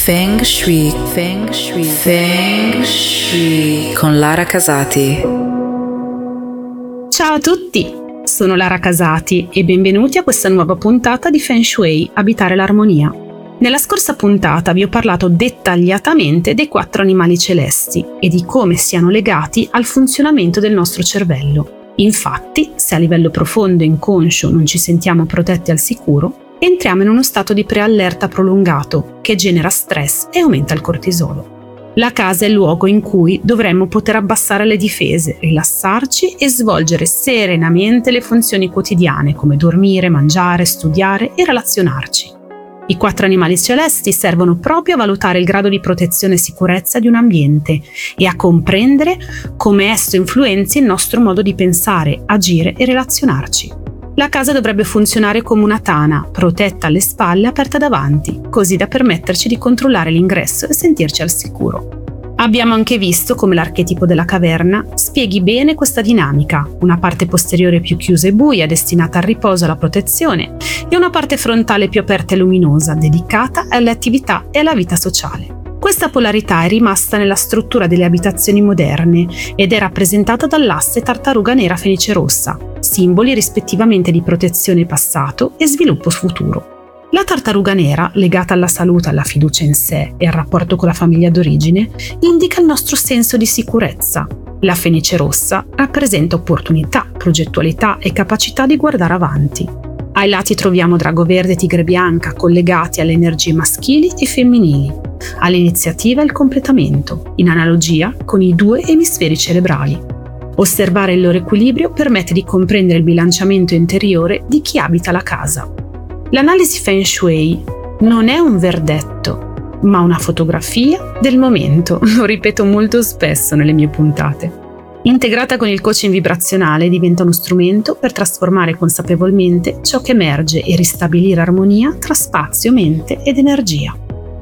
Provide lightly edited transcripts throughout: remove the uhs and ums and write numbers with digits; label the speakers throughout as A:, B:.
A: Feng Shui, Feng Shui, Feng Shui con Lara Casati.
B: Ciao a tutti, sono Lara Casati e benvenuti a questa nuova puntata di Feng Shui, Abitare l'armonia. Nella scorsa puntata vi ho parlato dettagliatamente dei 4 animali celesti e di come siano legati al funzionamento del nostro cervello. Infatti, se a livello profondo e inconscio non ci sentiamo protetti al sicuro, entriamo in uno stato di preallerta prolungato che genera stress e aumenta il cortisolo. La casa è il luogo in cui dovremmo poter abbassare le difese, rilassarci e svolgere serenamente le funzioni quotidiane come dormire, mangiare, studiare e relazionarci. I 4 animali celesti servono proprio a valutare il grado di protezione e sicurezza di un ambiente e a comprendere come esso influenzi il nostro modo di pensare, agire e relazionarci. La casa dovrebbe funzionare come una tana, protetta alle spalle e aperta davanti, così da permetterci di controllare l'ingresso e sentirci al sicuro. Abbiamo anche visto come l'archetipo della caverna spieghi bene questa dinamica, una parte posteriore più chiusa e buia, destinata al riposo e alla protezione, e una parte frontale più aperta e luminosa, dedicata alle attività e alla vita sociale. Questa polarità è rimasta nella struttura delle abitazioni moderne ed è rappresentata dall'asse tartaruga nera fenice rossa, simboli rispettivamente di protezione passato e sviluppo futuro. La tartaruga nera, legata alla salute, alla fiducia in sé e al rapporto con la famiglia d'origine, indica il nostro senso di sicurezza. La fenice rossa rappresenta opportunità, progettualità e capacità di guardare avanti. Ai lati troviamo drago verde e tigre bianca, collegati alle energie maschili e femminili, all'iniziativa e al completamento, in analogia con i 2 emisferi cerebrali. Osservare il loro equilibrio permette di comprendere il bilanciamento interiore di chi abita la casa. L'analisi Feng Shui non è un verdetto, ma una fotografia del momento, lo ripeto molto spesso nelle mie puntate. Integrata con il coaching vibrazionale diventa uno strumento per trasformare consapevolmente ciò che emerge e ristabilire armonia tra spazio, mente ed energia.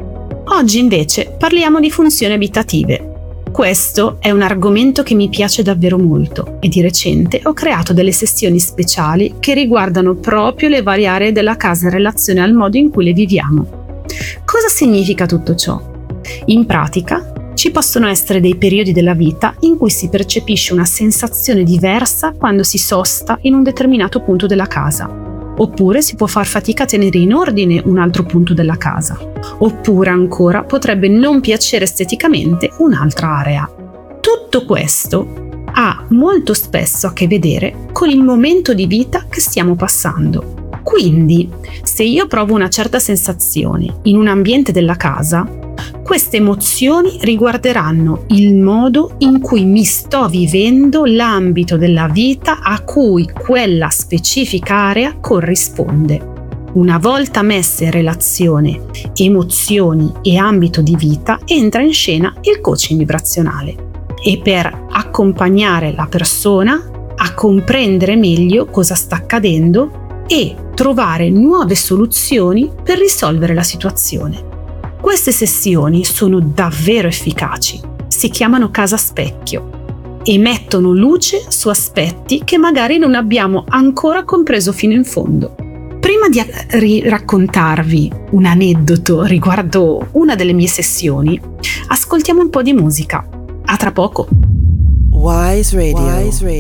B: Oggi invece parliamo di funzioni abitative. Questo è un argomento che mi piace davvero molto e di recente ho creato delle sessioni speciali che riguardano proprio le varie aree della casa in relazione al modo in cui le viviamo. Cosa significa tutto ciò? In pratica, ci possono essere dei periodi della vita in cui si percepisce una sensazione diversa quando si sosta in un determinato punto della casa. Oppure si può far fatica a tenere in ordine un altro punto della casa. Oppure ancora potrebbe non piacere esteticamente un'altra area. Tutto questo ha molto spesso a che vedere con il momento di vita che stiamo passando. Quindi, se io provo una certa sensazione in un ambiente della casa, queste emozioni riguarderanno il modo in cui mi sto vivendo l'ambito della vita a cui quella specifica area corrisponde. Una volta messe in relazione emozioni e ambito di vita, entra in scena il coaching vibrazionale. E per accompagnare la persona a comprendere meglio cosa sta accadendo e trovare nuove soluzioni per risolvere la situazione. Queste sessioni sono davvero efficaci, si chiamano casa specchio e mettono luce su aspetti che magari non abbiamo ancora compreso fino in fondo. Prima di raccontarvi un aneddoto riguardo una delle mie sessioni, ascoltiamo un po' di musica. A tra poco!
A: Wise Radio.